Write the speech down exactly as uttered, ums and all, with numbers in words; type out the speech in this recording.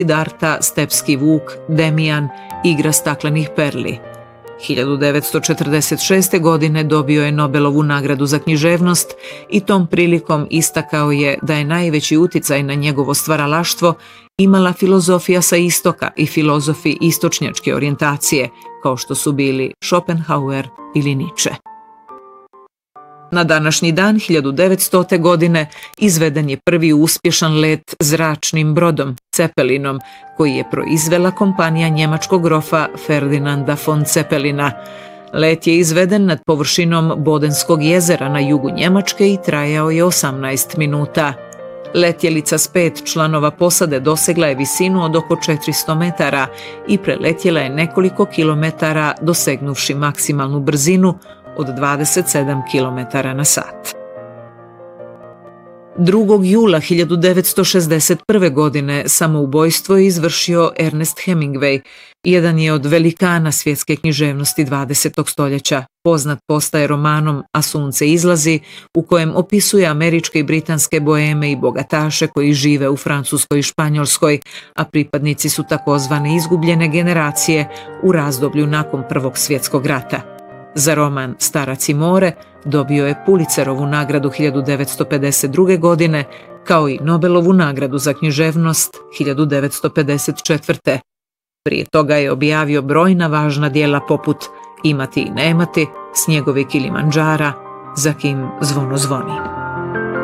Siddhartha, Stepski vuk, Demijan, Igra staklenih perli. hiljadu devetsto četrdeset šeste. godine dobio je Nobelovu nagradu za književnost i tom prilikom istakao je da je najveći uticaj na njegovo stvaralaštvo imala filozofija sa istoka i filozofi istočnjačke orijentacije, kao što su bili Schopenhauer ili Nietzsche. Na današnji dan hiljadu devetstote. godine izveden je prvi uspješan let zračnim brodom, Cepelinom, koji je proizvela kompanija njemačkog grofa Ferdinanda von Cepelina. Let je izveden nad površinom Bodenskog jezera na jugu Njemačke i trajao je osamnaest minuta. Letjelica s pet članova posade dosegla je visinu od oko četiristo metara i preletjela je nekoliko kilometara, dosegnuvši maksimalnu brzinu od dvadeset sedam kilometara na sat. drugog jula hiljadu devetsto šezdeset prve. godine samoubojstvo je izvršio Ernest Hemingway, jedan je od velikana svjetske književnosti dvadesetog stoljeća. Poznat postaje romanom A sunce izlazi, u kojem opisuje američke i britanske boeme i bogataše koji žive u Francuskoj i Španjolskoj, a pripadnici su takozvane izgubljene generacije u razdoblju nakon Prvog svjetskog rata. Za roman Starac i more dobio je Pulitzerovu nagradu hiljadu devetsto pedeset druge. godine, kao i Nobelovu nagradu za književnost hiljadu devetsto pedeset četvrte. Prije toga je objavio brojna važna djela poput Imati i nemati, Snjegovi Kilimandžara, Za kim zvono zvoni.